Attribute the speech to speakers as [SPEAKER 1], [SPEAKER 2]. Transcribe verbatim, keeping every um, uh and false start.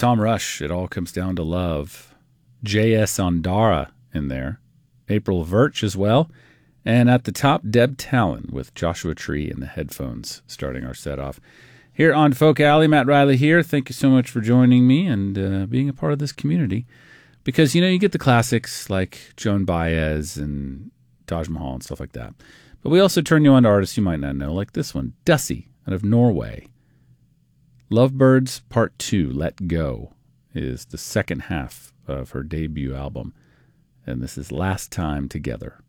[SPEAKER 1] Tom Rush, It All Comes Down to Love. J S. Ondara in there. April Virch as well. And at the top, Deb Talon with Joshua Tree and the Headphones starting our set off. Here on Folk Alley, Matt Riley here. Thank you so much for joining me and uh, being a part of this community. Because, you know, you get the classics like Joan Baez and Taj Mahal and stuff like that. But we also turn you on to artists you might not know, like this one, Dussie, out of Norway. Lovebirds Part two, Let Go, is the second half of her debut album. And this is Last Time Together.